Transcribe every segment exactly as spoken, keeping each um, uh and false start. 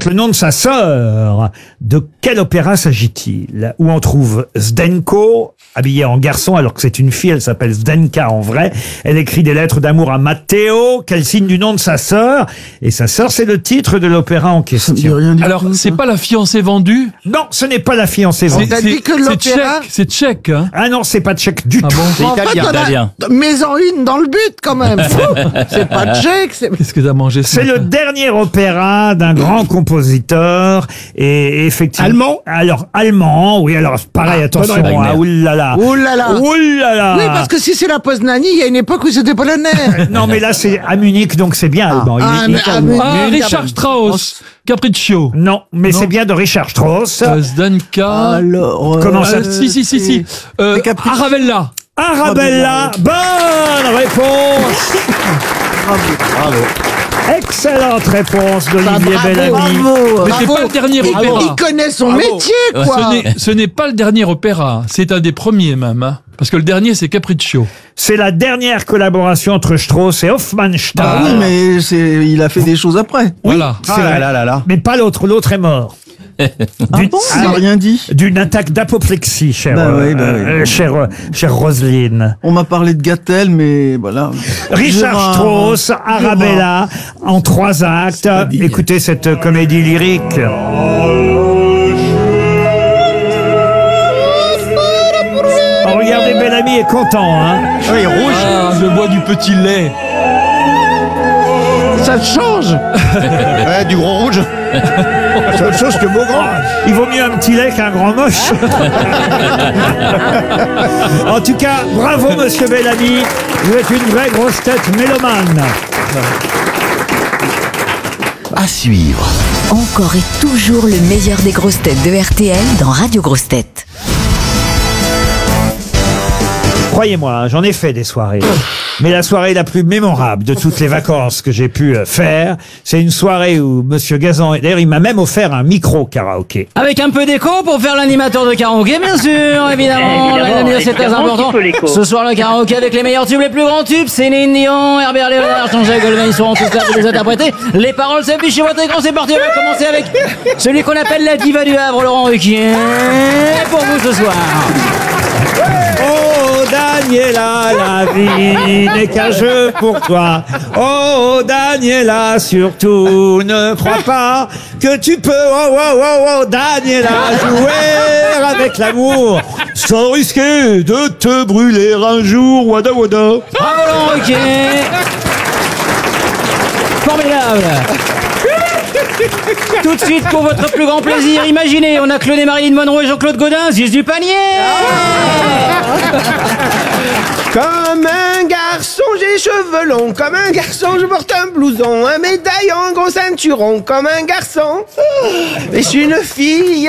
porte le nom de sa sœur. De quel opéra s'agit-il? Où on trouve Zdenko, habillée en garçon alors que c'est une fille, elle s'appelle Zdenka en vrai. Elle écrit des lettres d'amour à Matteo, qu'elle signe du nom de sa sœur. Et sa sœur, c'est le titre de l'opéra en question. Alors, c'est pas La fiancée vendue? Non, ce n'est pas La fiancée vendue. On t'a dit que C'est l'opéra... tchèque, c'est tchèque, hein? Ah non, c'est pas tchèque du Ah tout. bon? C'est En fait, italien. on a- italien. Mets-en une dans le but, quand même. C'est pas tchèque, c'est... Qu'est-ce que t'as mangé ce C'est le matin? dernier opéra d'un grand compositeur et effectivement. Allemand Alors allemand, oui. Alors pareil, Ah, attention. bonne réponse. Ah, oulala. Ouh là là. Oulala. Oui, parce que si c'est la Poznanie, il y a une époque où c'était polonais. Non, mais là c'est à Munich, donc c'est bien allemand. Il est- Ah, il est mais à allemand. Munich. Ah, Munich, Richard ah, Strauss, Capriccio. Non, mais Non. c'est bien de Richard Strauss. Euh, Zdenka. Alors... Comment ça Euh, si, si, si, si. Euh, c'est Capriccio. Aravella. Arabella. Bonne réponse. Bravo. Excellente réponse d'Olivier Bravo, Bellamy. bravo. Mais c'est Bravo. pas le dernier Il- opéra. Il connaît son Bravo. métier, quoi. Ce n'est- Ce n'est pas le dernier opéra, c'est un des premiers même. Hein. Parce que le dernier, c'est Capriccio. C'est la dernière collaboration entre Strauss et Hofmannsthal. Ah oui, mais c'est, il a fait des choses après. Voilà. c'est Ah là vrai. là là là. Mais pas l'autre, l'autre est mort. Ah D'une- bon, il n'a rien dit. D'une attaque d'apoplexie, chère, Bah euh, oui, bah oui. euh, chère, euh, chère Roselyne. On m'a parlé de Gattel, mais voilà. Richard Gérard, Strauss, Arabella, en trois actes. Écoutez cette euh, comédie lyrique. Oh, regardez, Bellamy est content, hein. Oui, rouge. Ah, je bois du petit lait. Ça change. Ouais, du gros rouge. C'est autre chose que beau grand. Il vaut mieux un petit lait qu'un grand moche. En tout cas, bravo, monsieur Bellamy. Vous êtes une vraie grosse tête mélomane. À suivre. Encore et toujours le meilleur des grosses têtes de R T L dans Radio Grosses Têtes. Croyez-moi, hein, j'en ai fait des soirées. Mais la soirée la plus mémorable de toutes les vacances que j'ai pu euh, faire, c'est une soirée où Monsieur Gazan, d'ailleurs, il m'a même offert un micro karaoké. Avec un peu d'écho pour faire l'animateur de karaoké, bien sûr, évidemment. Évidemment, C'est très évidemment important. qu'il faut l'écho. Ce soir, le karaoké avec les meilleurs tubes, les plus grands tubes. Céline Dion, Herbert Léonard, Jean-Jacques Goldman, ils seront tous là pour les interpréter. Les paroles s'affichent sur votre écran, c'est parti. On va commencer avec celui qu'on appelle la diva du Havre, Laurent Ruquier. Pour vous ce soir. Oh Daniela, la vie n'est qu'un jeu pour toi. Oh Daniela, surtout ne crois pas que tu peux, oh oh oh oh Daniela, jouer avec l'amour sans risquer de te brûler un jour. Wada wada. Bravo Laurent Ruquier. Formidable. Tout de suite, pour votre plus grand plaisir, imaginez, on a cloné Marilyn Monroe et Jean-Claude Godin, Ziz du panier. Comme un garçon, j'ai les cheveux longs. Comme un garçon, je porte un blouson. Un médaillon, un gros ceinturon. Comme un garçon. Et je suis une fille.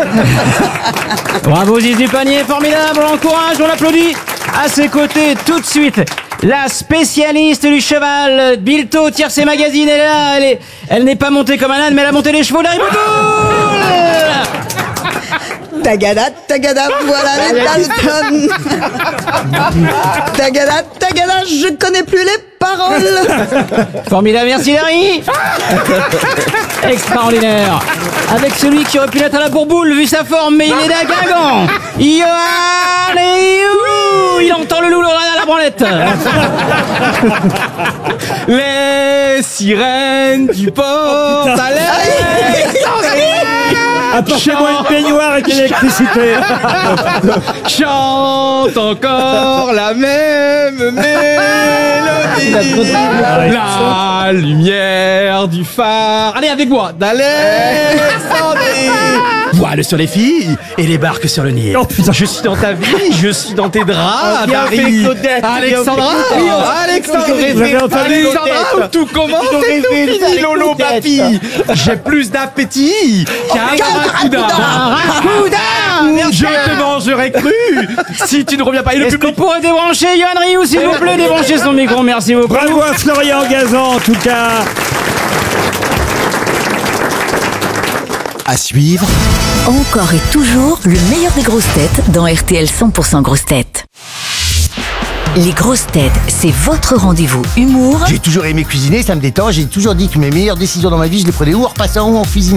Bravo Ziz du panier, formidable, on l'encourage, on l'applaudit. À ses côtés, tout de suite, la spécialiste du cheval, Bilto, Tiercé Magazine, elle est là, elle est, elle n'est pas montée comme un âne, mais elle a monté les chevaux, Larry Boutoul. Tagada, tagada, voilà les Dalton. Tagada, tagada, je connais plus les paroles. Formidable, merci Larry. Extraordinaire. Avec celui qui aurait pu l'être à la bourboule, vu sa forme, mais il est d'un Guingamp. Yoann et you. Il entend le loup à la branlette. Les sirènes du port à Apportez-moi une baignoire avec l'électricité. chante encore la même mélodie. La lumière du phare. Allez avec moi, d'Alexandrie. Voile sur les filles et les barques sur le Nil. Oh, putain. Je suis dans ta vie, je suis dans tes draps, bien fait, Dari. Claudette, Alexandra, bien fait, Alexandra, Vous avez entendu Alexandra, où tout commence, c'est tout fini, Lolo Papi. J'ai plus d'appétit qu'un barracuda. Je te mangerai cru si tu ne reviens pas. Et le Est-ce qu'on public. pourrait débrancher Yoann Rioux, s'il vous plaît, débrancher son micro, merci beaucoup. Bravo à Florian Gazan, en tout cas. À suivre. Encore et toujours le meilleur des grosses têtes dans R T L cent pour cent grosses têtes. Les grosses têtes, c'est votre rendez-vous humour J'ai toujours aimé cuisiner, ça me détend. J'ai toujours dit que mes meilleures décisions dans ma vie, je les prenais ou en repassant ou en cuisinant.